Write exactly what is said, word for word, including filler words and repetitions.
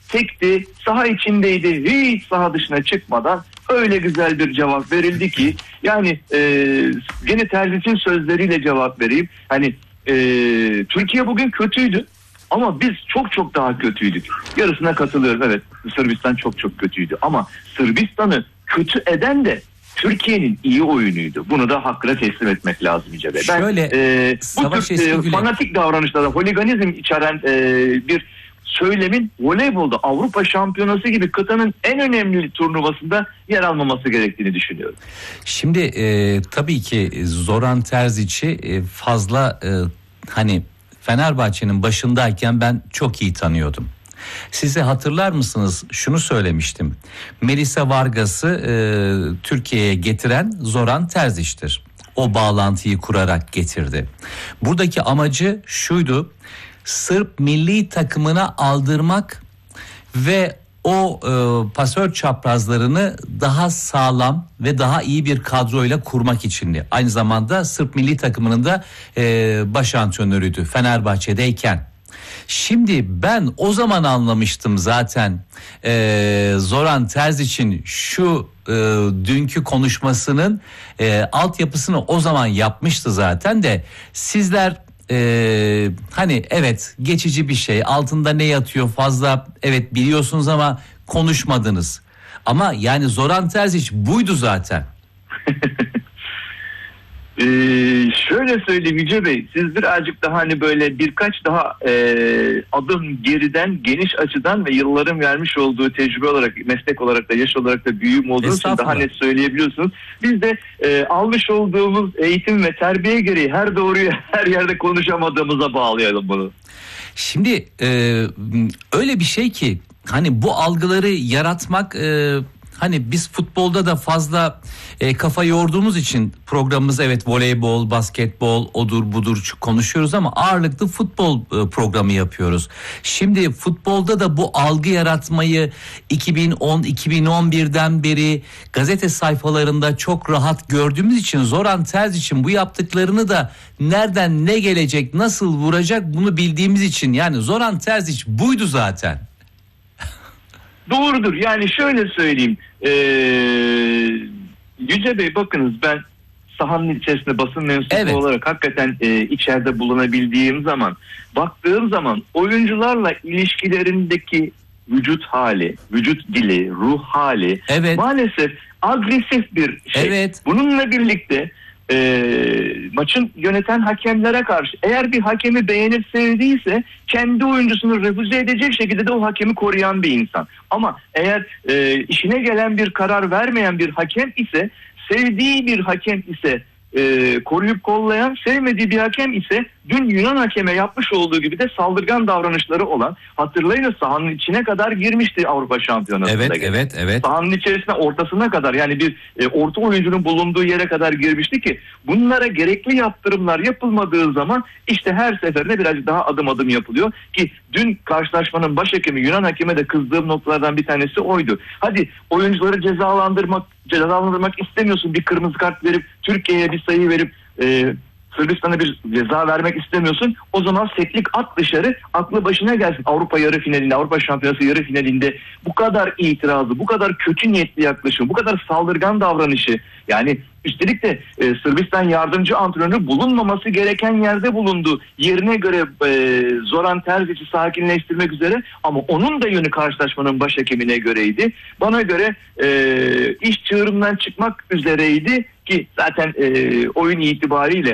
tekti, saha içindeydi, hiç saha dışına çıkmadan öyle güzel bir cevap verildi ki yani e, gene Terzic'in sözleriyle cevap vereyim. Hani e, Türkiye bugün kötüydü ama biz çok çok daha kötüydük. Yarısına katılıyorum, evet, Sırbistan çok çok kötüydü ama Sırbistan'ı kötü eden de Türkiye'nin iyi oyunuydu. Bunu da hakkına teslim etmek lazım İce Bey. Ben Şöyle, e, bu tür e, fanatik davranışlara, holiganizm içeren e, bir söylemin voleybolda Avrupa Şampiyonası gibi kıtanın en önemli turnuvasında yer almaması gerektiğini düşünüyorum. Şimdi e, tabii ki Zoran Terzic'i e, fazla e, hani Fenerbahçe'nin başındayken ben çok iyi tanıyordum. Size hatırlar mısınız? Şunu söylemiştim. Melisa Vargas'ı e, Türkiye'ye getiren Zoran Terzic'tir. O bağlantıyı kurarak getirdi. Buradaki amacı şuydu: Sırp milli takımına aldırmak ve o e, pasör çaprazlarını daha sağlam ve daha iyi bir kadroyla kurmak içindi. Aynı zamanda Sırp milli takımının da e, baş antrenörüydü Fenerbahçe'deyken. Şimdi ben o zaman anlamıştım zaten e, Zoran Terzic'in şu e, dünkü konuşmasının e, altyapısını o zaman yapmıştı zaten de sizler e, hani evet geçici bir şey, altında ne yatıyor fazla evet biliyorsunuz ama konuşmadınız. Ama yani Zoran Terzic buydu zaten. Ee, şöyle söyleyeyim Yüce Bey, siz birazcık daha hani böyle birkaç daha e, adım geriden, geniş açıdan ve yılların vermiş olduğu tecrübe olarak, meslek olarak da, yaş olarak da büyüğüm olduğunuz için daha net söyleyebiliyorsunuz. Biz de e, almış olduğumuz eğitim ve terbiye gereği her doğruyu her yerde konuşamadığımıza bağlayalım bunu. Şimdi e, öyle bir şey ki hani bu algıları yaratmak... E, Hani biz futbolda da fazla e, kafa yorduğumuz için programımız evet voleybol, basketbol, odur budur konuşuyoruz ama ağırlıklı futbol e, programı yapıyoruz. Şimdi futbolda da bu algı yaratmayı iki bin on iki bin on birden beri gazete sayfalarında çok rahat gördüğümüz için Zoran Terzic'in bu yaptıklarını da nereden ne gelecek, nasıl vuracak bunu bildiğimiz için yani Zoran Terzic buydu zaten. Doğrudur. Yani şöyle söyleyeyim. Ee, Yüce Bey bakınız, ben sahanın içerisinde basın mensubu evet. olarak hakikaten e, içeride bulunabildiğim zaman, baktığım zaman oyuncularla ilişkilerindeki vücut hali, vücut dili, ruh hali evet. maalesef agresif bir şey. Evet. Bununla birlikte E, maçın yöneten hakemlere karşı eğer bir hakemi beğenip sevdiyse kendi oyuncusunu refüze edecek şekilde de o hakemi koruyan bir insan. Ama eğer e, işine gelen bir karar vermeyen bir hakem ise, sevdiği bir hakem ise e, koruyup kollayan, sevmediği bir hakem ise dün Yunan hakeme yapmış olduğu gibi de saldırgan davranışları olan, hatırlayın sahanın içine kadar girmişti Avrupa Şampiyonası'nda. Evet, evet, evet. Sahanın içerisine, ortasına kadar, yani bir e, orta oyuncunun bulunduğu yere kadar girmişti ki bunlara gerekli yaptırımlar yapılmadığı zaman işte her seferinde birazcık daha adım adım yapılıyor ki dün karşılaşmanın baş hakemi Yunan hakeme de kızdığım noktalardan bir tanesi oydu. Hadi oyuncuları cezalandırmak cezalandırmak istemiyorsun, bir kırmızı kart verip Türkiye'ye bir sayı verip e, Sırbistan'a bir ceza vermek istemiyorsun. O zaman seklik at dışarı, aklı başına gelsin. Avrupa yarı finalinde, Avrupa Şampiyonası yarı finalinde bu kadar itirazı, bu kadar kötü niyetli yaklaşım, bu kadar saldırgan davranışı, yani üstelik de e, Sırbistan yardımcı antrenörü bulunmaması gereken yerde bulundu. Yerine göre e, Zoran Terzic'i sakinleştirmek üzere, ama onun da yönü karşılaşmanın baş hakemine göreydi. Bana göre e, iş çığırından çıkmak üzereydi ki zaten e, oyun itibariyle